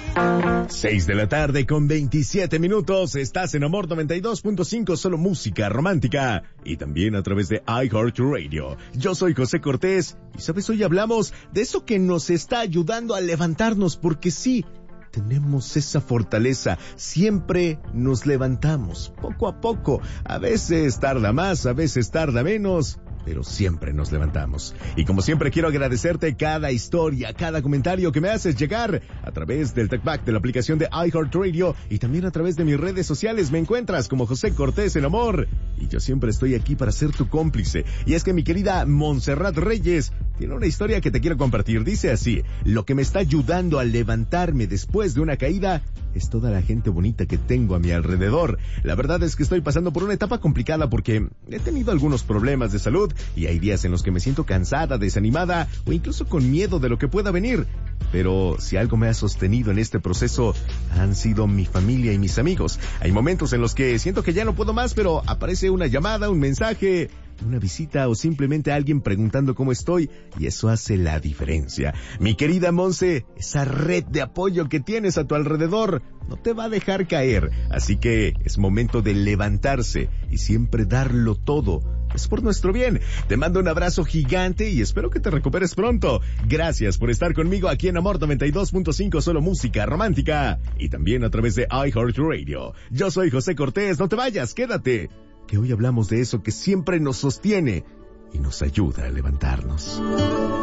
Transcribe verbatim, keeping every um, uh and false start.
Seis de la tarde con veintisiete minutos. Estás en Amor noventa y dos punto cinco, solo música romántica. Y también a través de iHeartRadio. Yo soy José Cortés. Y sabes, hoy hablamos de eso que nos está ayudando a levantarnos. Porque sí, tenemos esa fortaleza. Siempre nos levantamos, poco a poco. A veces tarda más, a veces tarda menos, pero siempre nos levantamos. Y como siempre quiero agradecerte cada historia, cada comentario que me haces llegar a través del TechBack de la aplicación de iHeartRadio y también a través de mis redes sociales. Me encuentras como José Cortés en Amor y yo siempre estoy aquí para ser tu cómplice. Y es que mi querida Montserrat Reyes tiene una historia que te quiero compartir. Dice así: lo que me está ayudando a levantarme después de una caída es toda la gente bonita que tengo a mi alrededor. La verdad es que estoy pasando por una etapa complicada porque he tenido algunos problemas de salud y hay días en los que me siento cansada, desanimada o incluso con miedo de lo que pueda venir. Pero si algo me ha sostenido en este proceso han sido mi familia y mis amigos. Hay momentos en los que siento que ya no puedo más, pero aparece una llamada, un mensaje, una visita o simplemente alguien preguntando cómo estoy y eso hace la diferencia. Mi querida Monse, esa red de apoyo que tienes a tu alrededor no te va a dejar caer. Así que es momento de levantarse y siempre darlo todo. Es por nuestro bien. Te mando un abrazo gigante y espero que te recuperes pronto. Gracias por estar conmigo aquí en Amor noventa y dos punto cinco, solo música romántica. Y también a través de iHeartRadio. Yo soy José Cortés, no te vayas, quédate. Que hoy hablamos de eso que siempre nos sostiene y nos ayuda a levantarnos.